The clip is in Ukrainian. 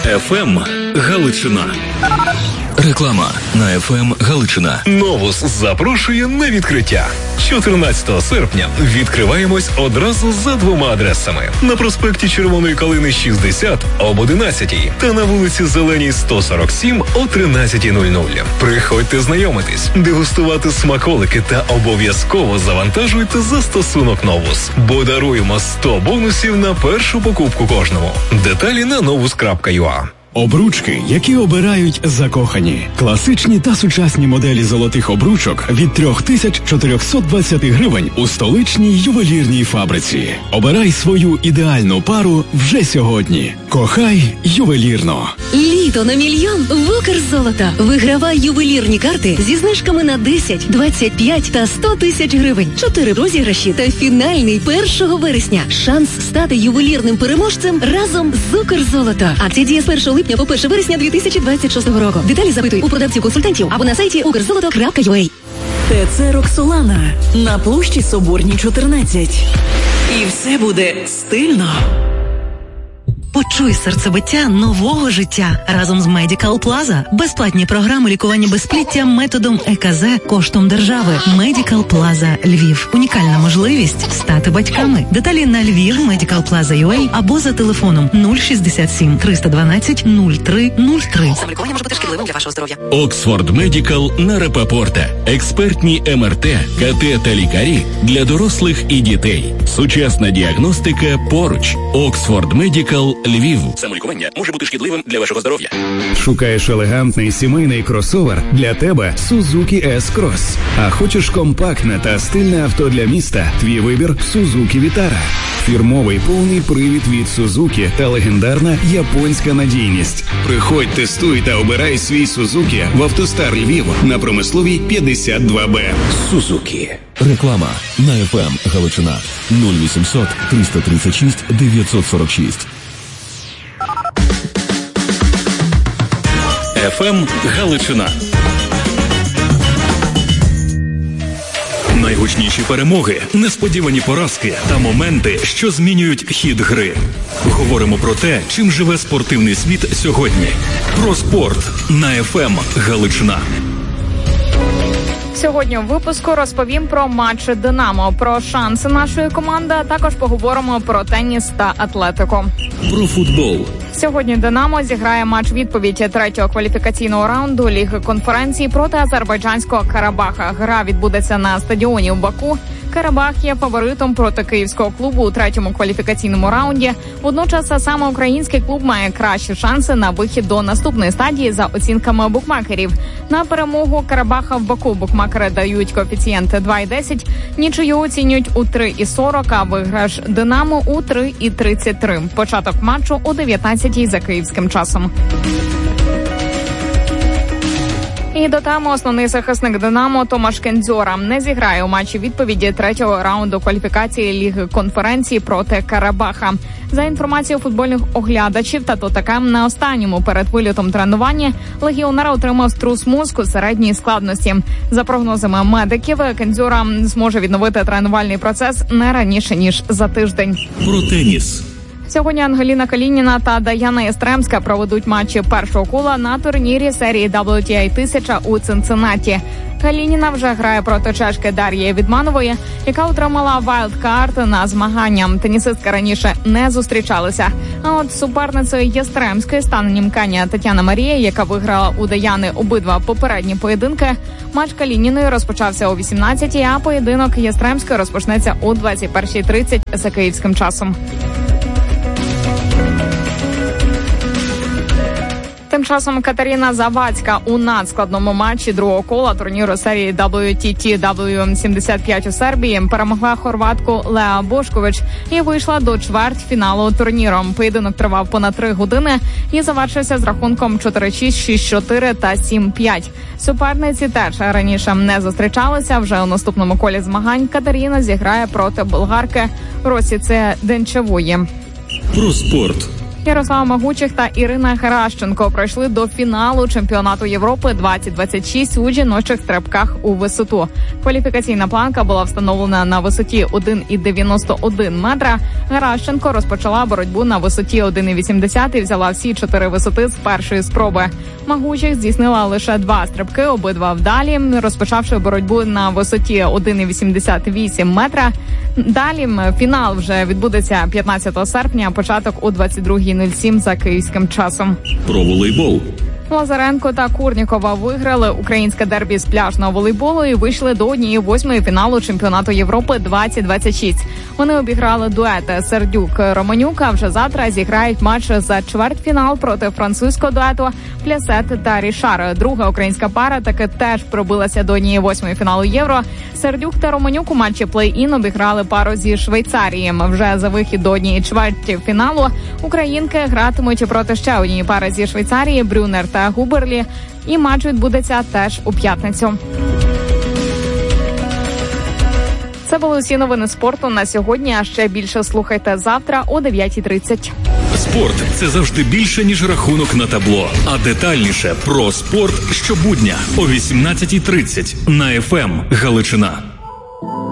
ФМ Галичина. Реклама на ФМ Галичина. Новус запрошує на відкриття. 14 серпня відкриваємось одразу за 2 адресами. На проспекті Червоної Калини 60 об 11 та на вулиці Зеленій 147 о 13:00. Приходьте знайомитись, дегустувати смаколики та обов'язково завантажуйте застосунок Новус. Бо даруємо 100 бонусів на першу покупку кожному. Деталі на novus.ua. Обручки, які обирають закохані. Класичні та сучасні моделі золотих обручок від 3420 гривень у столичній ювелірній фабриці. Обирай свою ідеальну пару вже сьогодні. Кохай ювелірно. Літо на мільйон в Укрзолото. Вигравай ювелірні карти зі знижками на 10, 25 та 100 тисяч гривень. 4 розіграші та фінальний 1 вересня. Шанс стати ювелірним переможцем разом з Укрзолото. Акція діє з 1 липня по 1 вересня 2026 року. Деталі запитуй у продавців-консультантів або на сайті ukrzoloto.ua. ТЦ «Роксолана» на площі Соборній, 14. І все буде стильно. Почуй серцебиття нового життя разом з Medical Plaza. Безплатні програми лікування безпліття методом ЕКЗ коштом держави. Medical Plaza Львів. Унікальна можливість стати батьками. Деталі на Львів Medical Plaza UA або за телефоном 067 312 0303. Самолікування може бути шкідливим для вашого здоров'я. Оксфорд Медикал на Рапапорта. Експертні МРТ, КТ та лікарі для дорослих і дітей. Сучасна діагностика поруч. Оксфорд Медикал Львів. Самолікування може бути шкідливим для вашого здоров'я. Шукаєш елегантний сімейний кросовер? Для тебе Suzuki S-Cross. А хочеш компактне та стильне авто для міста? Твій вибір Suzuki Vitara. Фірмовий повний привід від Suzuki та легендарна японська надійність. Приходь, тестуй та обирай свій Suzuki в Автостар Львів на Промисловій 52Б. Suzuki. Реклама на ФМ Галичина. 0800 336 946. ФМ Галичина. Найгучніші перемоги, несподівані поразки та моменти, що змінюють хід гри. Говоримо про те, чим живе спортивний світ сьогодні. Про спорт на ФМ Галичина. Сьогодні у випуску розповім про матч «Динамо», про шанси нашої команди, а також поговоримо про теніс та атлетику. Про футбол. Сьогодні «Динамо» зіграє матч-відповідь 3-го кваліфікаційного раунду Ліги конференції проти азербайджанського Карабаха. Гра відбудеться на стадіоні у Баку. Карабах є фаворитом проти київського клубу у 3-му кваліфікаційному раунді. Водночас саме український клуб має кращі шанси на вихід до наступної стадії за оцінками букмекерів. На перемогу Карабаха в Баку букмекери дають коефіцієнт 2,10, нічию оцінюють у 3,40, а виграш «Динамо» у 3,33. Початок матчу о 19-й за київським часом. І до теми основний захисник «Динамо» Томаш Кендзьора не зіграє у матчі відповіді 3-го раунду кваліфікації Ліги конференції проти Карабаха. За інформацією футбольних оглядачів та «Тотакем», на останньому перед вилітом тренування легіонер отримав струс мозку середньої складності. За прогнозами медиків, Кендзьора зможе відновити тренувальний процес не раніше, ніж за тиждень. Про теніс. Сьогодні Ангеліна Калініна та Даяна Єстремська проведуть матчі першого кола на турнірі серії WTA 1000 у Цинциннаті. Калініна вже грає проти чешки Дар'ї Відманової, яка отримала вайлдкарт на змагання. Тенісистка раніше не зустрічалися. А от суперницею Єстремської стане німканя Тетяна Марія, яка виграла у Даяни обидва попередні поєдинки. Матч Калініної розпочався о 18-й, а поєдинок Єстремської розпочнеться о 21:30 за київським часом. Тим часом Катерина Завадська у надскладному матчі другого кола турніру серії WTT W75 у Сербії перемогла хорватку Леа Бошкович і вийшла до чвертьфіналу турніру. Поєдинок тривав понад 3 години і завершився з рахунком 4-6, 6-4 та 7-5. Суперниці теж раніше не зустрічалися. Вже у наступному колі змагань Катерина зіграє проти болгарки Росіце Денчевої. Про спорт. Ярослава Магучих та Ірина Геращенко пройшли до фіналу чемпіонату Європи 2026 у жіночих стрибках у висоту. Кваліфікаційна планка була встановлена на висоті 1,91 метра. Геращенко розпочала боротьбу на висоті 1,80 і взяла всі 4 висоти з першої спроби. Магучих здійснила лише 2 стрибки, обидва вдалі, розпочавши боротьбу на висоті 1,88 метра. Далі фінал вже відбудеться 15 серпня, початок у 22:07 за київським часом. Про волейбол. Лазаренко та Курнікова виграли українське дербі з пляжного волейболу і вийшли до 1/8 фіналу чемпіонату Європи 2026. Вони обіграли дуети Сердюк-Романюк, а вже завтра зіграють матч за чвертьфінал проти французького дуету Плясет та Рішар. Друга українська пара таки теж пробилася до 1/8 фіналу Євро. Сердюк та Романюк у матчі плей-ін обіграли пару зі Швейцарії. Вже за вихід до 1/4 фіналу українки гратимуть проти ще однієї пари зі Швейцарії Брюнер та Губерлі, і матч відбудеться теж у п'ятницю. Це були усі новини спорту на сьогодні, а ще більше слухайте завтра о 9:30. Спорт – це завжди більше, ніж рахунок на табло. А детальніше про спорт щобудня о 18:30 на ФМ Галичина.